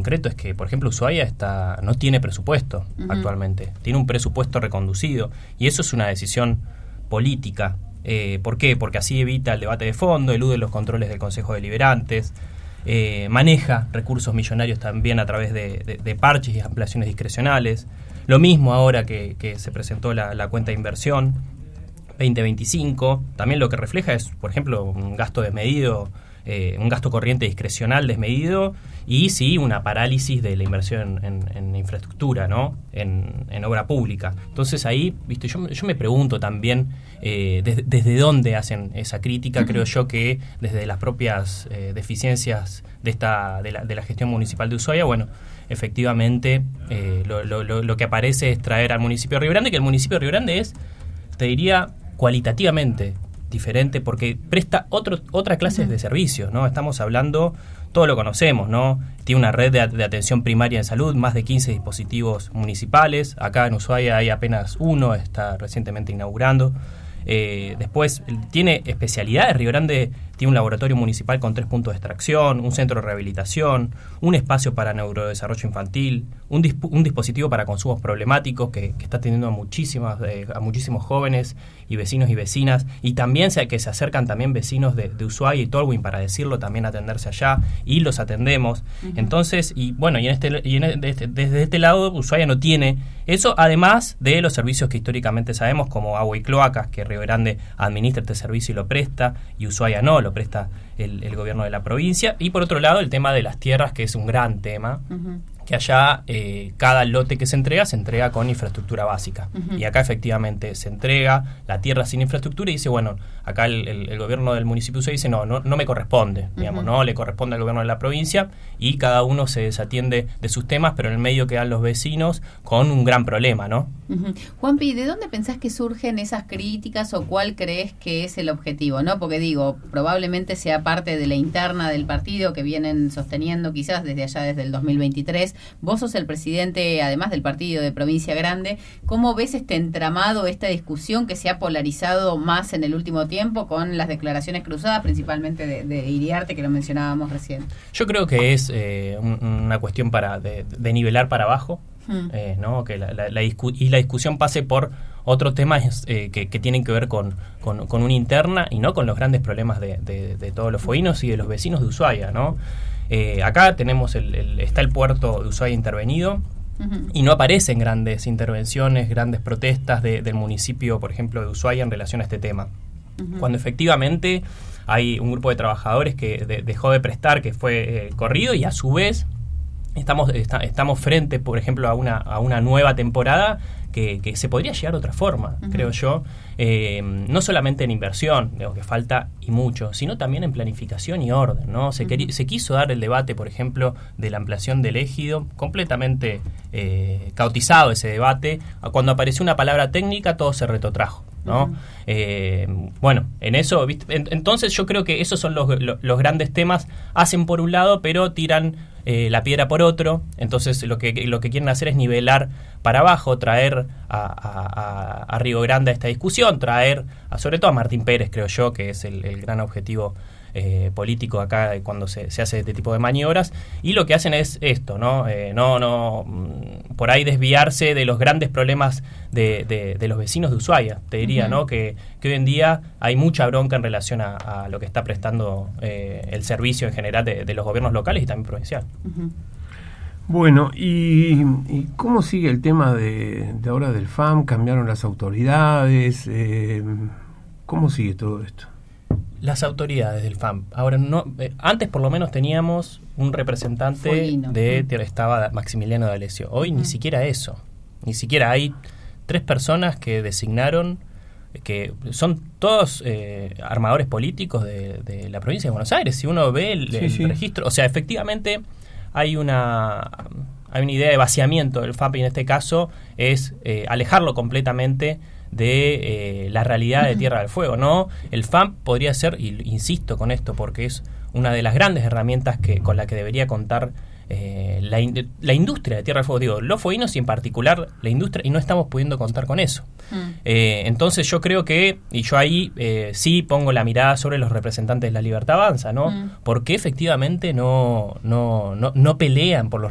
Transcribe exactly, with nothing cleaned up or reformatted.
concreto es que, por ejemplo, Ushuaia está, no tiene presupuesto uh-huh. actualmente, tiene un presupuesto reconducido, y eso es una decisión política. Eh, ¿Por qué? Porque así evita el debate de fondo, elude los controles del Consejo Deliberantes, eh, maneja recursos millonarios también a través de, de, de parches y ampliaciones discrecionales. Lo mismo ahora que, que se presentó la, la cuenta de inversión veinte veinticinco, también lo que refleja es, por ejemplo, un gasto desmedido, eh, un gasto corriente discrecional desmedido, y sí una parálisis de la inversión en, en, en infraestructura, ¿no? En, en obra pública. Entonces ahí, viste, yo, yo me pregunto también eh, desde, desde dónde hacen esa crítica. Uh-huh. Creo yo que desde las propias eh, deficiencias de esta de la, de la gestión municipal de Ushuaia, bueno, efectivamente eh, lo, lo, lo, lo que aparece es traer al municipio de Río Grande, que el municipio de Río Grande es, te diría, cualitativamente diferente porque presta otro, otra clase uh-huh. de servicios, ¿no? Estamos hablando, todo lo conocemos, ¿no? Tiene una red de, de atención primaria en salud, más de quince dispositivos municipales. Acá en Ushuaia hay apenas uno, está recientemente inaugurando. Eh, después tiene especialidades. Río Grande tiene un laboratorio municipal con tres puntos de extracción, un centro de rehabilitación, un espacio para neurodesarrollo infantil, un, disp- un dispositivo para consumos problemáticos que, que está atendiendo a muchísimas eh, a muchísimos jóvenes y vecinos y vecinas, y también se, que se acercan también vecinos de, de Ushuaia y Tolwyn, para decirlo, también atenderse allá, y los atendemos. Uh-huh. Entonces, y bueno, y en este y en este, desde este lado Ushuaia no tiene eso, además de los servicios que históricamente sabemos, como agua y cloacas, que Río Grande administra este servicio y lo presta, y Ushuaia no, lo presta el, el gobierno de la provincia. Y por otro lado, el tema de las tierras, que es un gran tema, uh-huh. que allá eh, cada lote que se entrega, se entrega con infraestructura básica. Uh-huh. Y acá efectivamente se entrega la tierra sin infraestructura y dice, bueno, acá el, el, el gobierno del municipio se dice, no, no, no me corresponde, digamos, uh-huh. no le corresponde al gobierno de la provincia, y cada uno se desatiende de sus temas, pero en el medio quedan los vecinos con un gran problema, ¿no? Uh-huh. Juanpi, ¿de dónde pensás que surgen esas críticas o cuál crees que es el objetivo, no? Porque digo, probablemente sea parte de la interna del partido que vienen sosteniendo quizás desde allá, desde el dos mil veintitrés. Vos sos el presidente, además del partido de Provincia Grande. ¿Cómo ves este entramado, esta discusión que se ha polarizado más en el último tiempo con las declaraciones cruzadas, principalmente de, de Iriarte, que lo mencionábamos recién? Yo creo que es eh, un, una cuestión para de, de nivelar para abajo, hmm. eh, ¿no? Que la, la, la discu- y la discusión pase por otros temas eh, que, que tienen que ver con, con, con una interna y no con los grandes problemas de, de, de todos los fueguinos y de los vecinos de Ushuaia, ¿no? Eh, acá tenemos el, el, está el puerto de Ushuaia intervenido, uh-huh. y no aparecen grandes intervenciones, grandes protestas de, del municipio, por ejemplo, de Ushuaia en relación a este tema. Uh-huh. Cuando efectivamente hay un grupo de trabajadores que de, dejó de prestar, que fue eh, corrido, y a su vez estamos, está, estamos frente, por ejemplo, a una, a una nueva temporada que, que se podría llegar de otra forma, uh-huh. creo yo, eh, no solamente en inversión, digo, que falta y mucho, sino también en planificación y orden, ¿no? Se, uh-huh. queri- se quiso dar el debate, por ejemplo, de la ampliación del ejido, completamente eh, caotizado ese debate. Cuando apareció una palabra técnica, todo se retrotrajo, ¿no? Uh-huh. Eh, bueno, en eso, ¿viste? En, entonces yo creo que esos son los, los, los grandes temas. Hacen por un lado, pero tiran eh, la piedra por otro. Entonces lo que lo que quieren hacer es nivelar para abajo, traer a, a, a Río Grande a esta discusión, traer a, sobre todo a Martín Pérez, creo yo, que es el, el gran objetivo eh, político acá cuando se, se hace este tipo de maniobras. Y lo que hacen es esto, ¿no? Eh, no, no, por ahí desviarse de los grandes problemas de, de, de los vecinos de Ushuaia, te diría, uh-huh. ¿no? Que, que hoy en día hay mucha bronca en relación a, a lo que está prestando eh, el servicio en general de, de los gobiernos locales y también provincial. Uh-huh. Bueno, ¿y, y cómo sigue el tema de, de ahora del F A M? ¿Cambiaron las autoridades? Eh, ¿Cómo sigue todo esto? Las autoridades del F A M. Ahora, no, eh, antes por lo menos teníamos un representante Fueguino. de estaba Maximiliano D'Alessio. Hoy uh-huh. ni siquiera eso. Ni siquiera hay tres personas que designaron, que son todos eh, armadores políticos de, de la provincia de Buenos Aires. Si uno ve el, sí, el sí. registro, o sea, efectivamente hay una hay una idea de vaciamiento del F A M, y en este caso es eh, alejarlo completamente de eh, la realidad de Tierra del Fuego, ¿no? El F A M podría ser, y insisto con esto porque es una de las grandes herramientas que con la que debería contar eh, la, in, la industria de Tierra del Fuego, digo, los fueguinos y en particular la industria, y no estamos pudiendo contar con eso. Mm. Eh, entonces yo creo que, y yo ahí eh, sí pongo la mirada sobre los representantes de La Libertad Avanza, ¿no? Mm. Porque efectivamente no, no, no, no pelean por los